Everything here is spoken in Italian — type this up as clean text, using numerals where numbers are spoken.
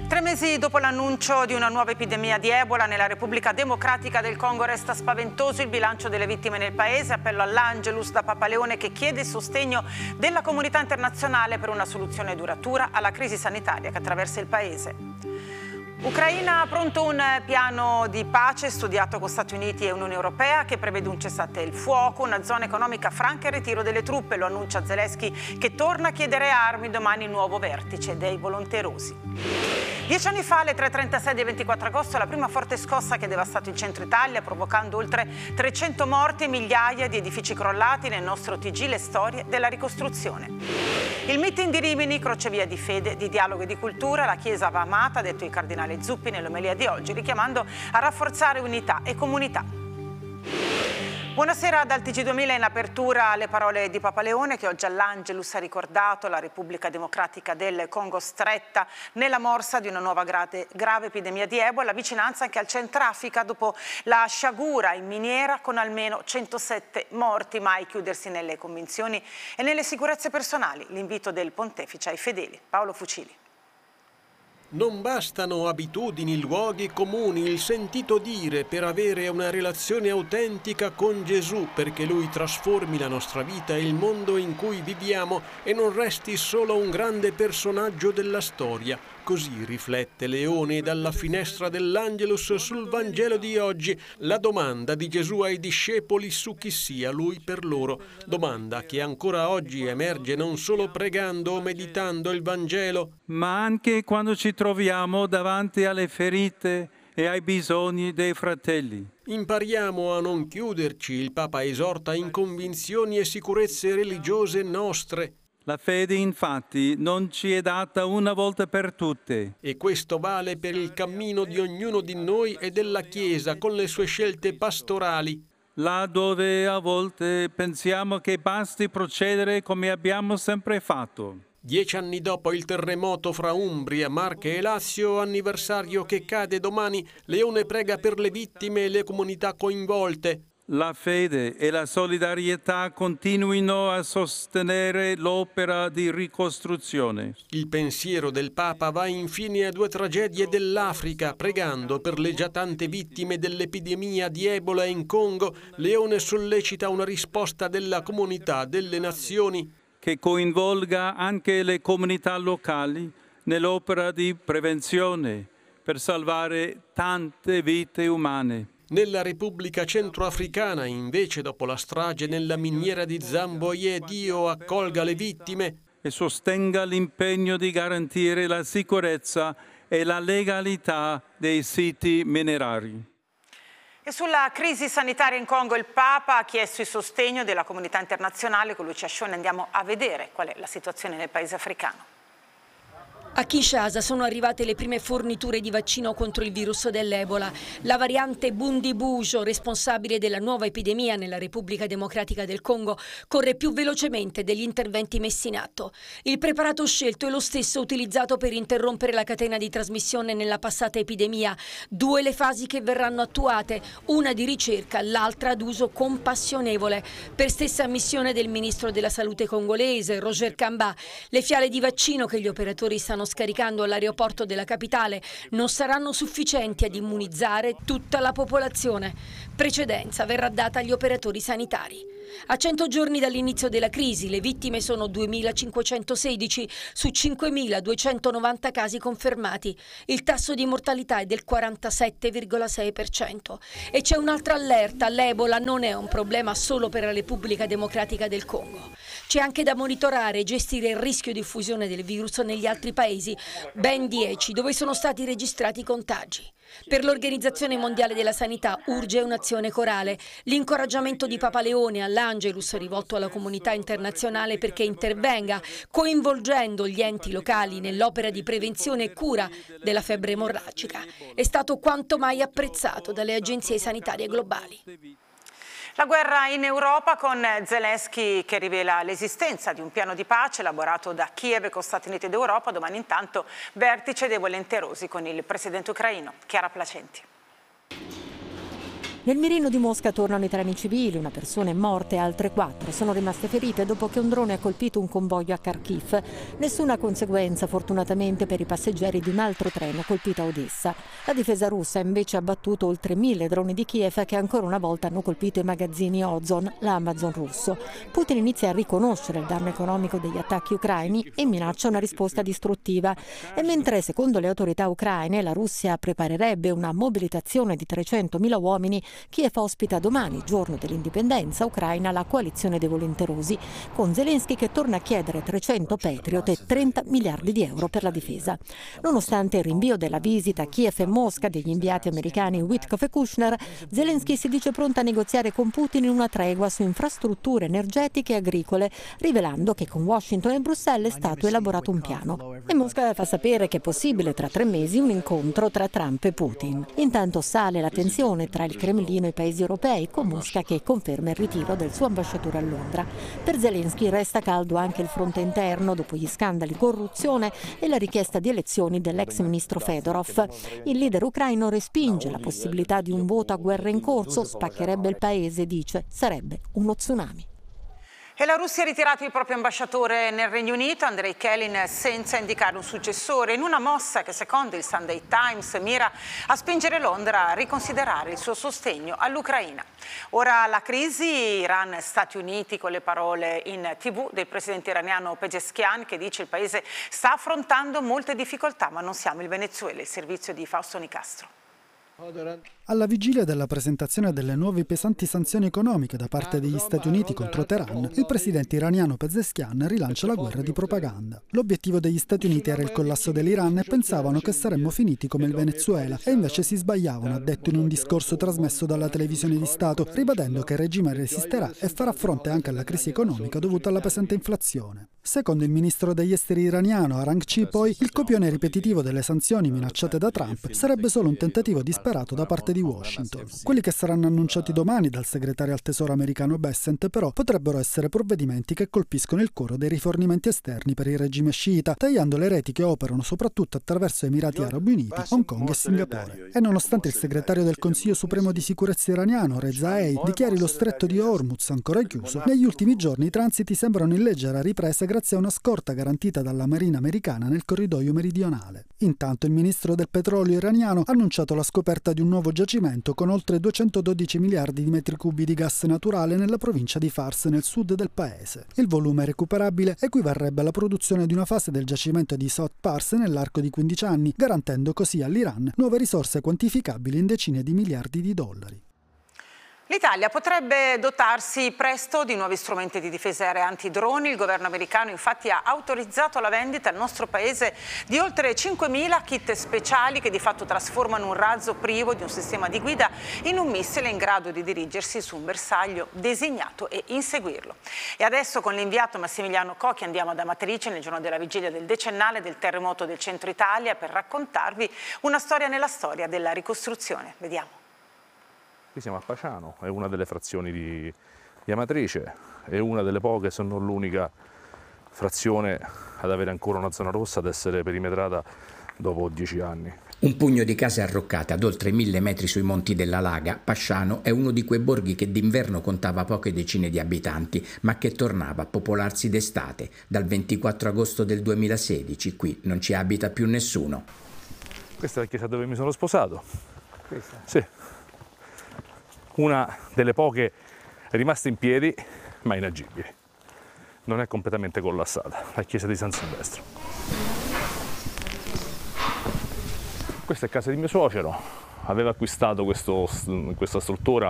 3 mesi dopo l'annuncio di una nuova epidemia di Ebola nella Repubblica Democratica del Congo resta spaventoso il bilancio delle vittime nel paese. Appello all'Angelus da Papa Leone che chiede il sostegno della comunità internazionale per una soluzione duratura alla crisi sanitaria che attraversa il paese. Ucraina ha pronto un piano di pace studiato con Stati Uniti e Unione Europea che prevede un cessate il fuoco, una zona economica franca e il ritiro delle truppe. Lo annuncia Zelensky che torna a chiedere armi domani nuovo vertice dei volonterosi. 10 anni fa, alle 3:36 del 24 agosto, la prima forte scossa che ha devastato il centro Italia, provocando oltre 300 morti e migliaia di edifici crollati. Nel nostro TG le storie della ricostruzione. Il meeting di Rimini, crocevia di fede, di dialogo e di cultura. La Chiesa va amata, ha detto il cardinale Zuppi nell'omelia di oggi, richiamando a rafforzare unità e comunità. Buonasera dal TG2000. In apertura le parole di Papa Leone che oggi all'Angelus ha ricordato la Repubblica Democratica del Congo stretta nella morsa di una nuova grave epidemia di Ebola, vicinanza anche al Centrafrica dopo la sciagura in miniera con almeno 107 morti, mai chiudersi nelle convinzioni e nelle sicurezze personali. L'invito del Pontefice ai fedeli. Paolo Fucili. Non bastano abitudini, luoghi comuni, il sentito dire per avere una relazione autentica con Gesù, perché Lui trasformi la nostra vita e il mondo in cui viviamo e non resti solo un grande personaggio della storia. Così riflette Leone dalla finestra dell'Angelus sul Vangelo di oggi, la domanda di Gesù ai discepoli su chi sia Lui per loro. Domanda che ancora oggi emerge non solo pregando o meditando il Vangelo, ma anche quando ci troviamo davanti alle ferite e ai bisogni dei fratelli. Impariamo a non chiuderci, il Papa esorta, in convinzioni e sicurezze religiose nostre. La fede, infatti, non ci è data una volta per tutte. E questo vale per il cammino di ognuno di noi e della Chiesa, con le sue scelte pastorali. Là dove a volte pensiamo che basti procedere come abbiamo sempre fatto. 10 anni dopo il terremoto fra Umbria, Marche e Lazio, anniversario che cade domani, Leone prega per le vittime e le comunità coinvolte. La fede e la solidarietà continuino a sostenere l'opera di ricostruzione. Il pensiero del Papa va infine a 2 tragedie dell'Africa. Pregando per le già tante vittime dell'epidemia di Ebola in Congo, Leone sollecita una risposta della comunità, delle nazioni, che coinvolga anche le comunità locali nell'opera di prevenzione per salvare tante vite umane. Nella Repubblica Centroafricana, invece, dopo la strage nella miniera di Zamboye, Dio accolga le vittime e sostenga l'impegno di garantire la sicurezza e la legalità dei siti minerari. E sulla crisi sanitaria in Congo il Papa ha chiesto il sostegno della comunità internazionale. Con Lucia Scione andiamo a vedere qual è la situazione nel paese africano. A Kinshasa sono arrivate le prime forniture di vaccino contro il virus dell'Ebola. La variante Bundibugyo, responsabile della nuova epidemia nella Repubblica Democratica del Congo, corre più velocemente degli interventi messi in atto. Il preparato scelto è lo stesso utilizzato per interrompere la catena di trasmissione nella passata epidemia. 2 le fasi che verranno attuate, una di ricerca, l'altra ad uso compassionevole. Per stessa ammissione del ministro della Salute congolese, Roger Kamba, le fiale di vaccino che gli operatori stanno scaricando all'aeroporto della capitale non saranno sufficienti ad immunizzare tutta la popolazione. Precedenza verrà data agli operatori sanitari. A 100 giorni dall'inizio della crisi, le vittime sono 2.516 su 5.290 casi confermati. Il tasso di mortalità è del 47,6%. E c'è un'altra allerta: l'Ebola non è un problema solo per la Repubblica Democratica del Congo. C'è anche da monitorare e gestire il rischio di diffusione del virus negli altri paesi, ben 10 dove sono stati registrati contagi. Per l'Organizzazione Mondiale della Sanità urge un'azione corale, l'incoraggiamento di Papa Leone all'Angelus rivolto alla comunità internazionale perché intervenga, coinvolgendo gli enti locali nell'opera di prevenzione e cura della febbre emorragica. È stato quanto mai apprezzato dalle agenzie sanitarie globali. La guerra in Europa, con Zelensky che rivela l'esistenza di un piano di pace elaborato da Kiev con Stati Uniti ed Europa. Domani intanto vertice dei volenterosi con il presidente ucraino. Chiara Placenti. Nel mirino di Mosca tornano i treni civili, una persona è morta e altre 4 sono rimaste ferite dopo che un drone ha colpito un convoglio a Kharkiv. Nessuna conseguenza fortunatamente per i passeggeri di un altro treno colpito a Odessa. La difesa russa ha invece abbattuto oltre 1000 droni di Kiev che ancora una volta hanno colpito i magazzini Ozon, l'Amazon russo. Putin inizia a riconoscere il danno economico degli attacchi ucraini e minaccia una risposta distruttiva. E mentre secondo le autorità ucraine la Russia preparerebbe una mobilitazione di 300.000 uomini, Kiev ospita domani, giorno dell'indipendenza ucraina, la coalizione dei volenterosi, con Zelensky che torna a chiedere 300 Patriot e 30 miliardi di euro per la difesa. Nonostante il rinvio della visita a Kiev e Mosca degli inviati americani Witkoff e Kushner, Zelensky si dice pronta a negoziare con Putin in una tregua su infrastrutture energetiche e agricole, rivelando che con Washington e Bruxelles è stato elaborato un piano. E Mosca fa sapere che è possibile tra 3 mesi un incontro tra Trump e Putin. Intanto sale la tensione tra il Cremlino e i paesi europei, con Mosca che conferma il ritiro del suo ambasciatore a Londra. Per Zelensky resta caldo anche il fronte interno dopo gli scandali di corruzione e la richiesta di elezioni dell'ex ministro Fedorov. Il leader ucraino respinge la possibilità di un voto a guerra in corso, spaccherebbe il paese, dice, sarebbe uno tsunami. E la Russia ha ritirato il proprio ambasciatore nel Regno Unito, Andrei Kelin, senza indicare un successore, in una mossa che secondo il Sunday Times mira a spingere Londra a riconsiderare il suo sostegno all'Ucraina. Ora la crisi Iran-Stati Uniti, con le parole in TV del presidente iraniano Pezeshkian, che dice il paese sta affrontando molte difficoltà, ma non siamo il Venezuela. Il servizio di Fausto Nicastro. Alla vigilia della presentazione delle nuove pesanti sanzioni economiche da parte degli Stati Uniti contro Teheran, il presidente iraniano Pezeshkian rilancia la guerra di propaganda. L'obiettivo degli Stati Uniti era il collasso dell'Iran e pensavano che saremmo finiti come il Venezuela, e invece si sbagliavano, ha detto in un discorso trasmesso dalla televisione di Stato, ribadendo che il regime resisterà e farà fronte anche alla crisi economica dovuta alla pesante inflazione. Secondo il ministro degli esteri iraniano Arangchi, poi, il copione ripetitivo delle sanzioni minacciate da Trump sarebbe solo un tentativo disperato da parte di Washington. Quelli che saranno annunciati domani dal segretario al tesoro americano Bessent, però, potrebbero essere provvedimenti che colpiscono il cuore dei rifornimenti esterni per il regime sciita, tagliando le reti che operano soprattutto attraverso Emirati Arabi Uniti, Hong Kong e Singapore. E nonostante il segretario del Consiglio Supremo di Sicurezza iraniano, Reza Hay, dichiari lo stretto di Hormuz ancora chiuso, negli ultimi giorni i transiti sembrano in leggera ripresa grazie a una scorta garantita dalla Marina americana nel corridoio meridionale. Intanto il ministro del petrolio iraniano ha annunciato la scoperta di un nuovo giacimento con oltre 212 miliardi di metri cubi di gas naturale nella provincia di Fars, nel sud del paese. Il volume recuperabile equivarrebbe alla produzione di una fase del giacimento di South Pars nell'arco di 15 anni, garantendo così all'Iran nuove risorse quantificabili in decine di miliardi di dollari. L'Italia potrebbe dotarsi presto di nuovi strumenti di difesa aerea antidroni. Il governo americano infatti ha autorizzato la vendita al nostro paese di oltre 5.000 kit speciali che di fatto trasformano un razzo privo di un sistema di guida in un missile in grado di dirigersi su un bersaglio designato e inseguirlo. E adesso con l'inviato Massimiliano Cocchi andiamo ad Amatrice nel giorno della vigilia del decennale del terremoto del centro Italia per raccontarvi una storia nella storia della ricostruzione. Vediamo. Qui siamo a Paciano, è una delle frazioni di Amatrice, è una delle poche, se non l'unica frazione ad avere ancora una zona rossa, ad essere perimetrata dopo 10 anni. Un pugno di case arroccate ad oltre 1000 metri sui monti della Laga, Paciano è uno di quei borghi che d'inverno contava poche decine di abitanti, ma che tornava a popolarsi d'estate. Dal 24 agosto del 2016 qui non ci abita più nessuno. Questa è la chiesa dove mi sono sposato. Questa? Sì. Una delle poche rimaste in piedi, ma inagibili. Non è completamente collassata, la chiesa di San Silvestro. Questa è casa di mio suocero, aveva acquistato questa struttura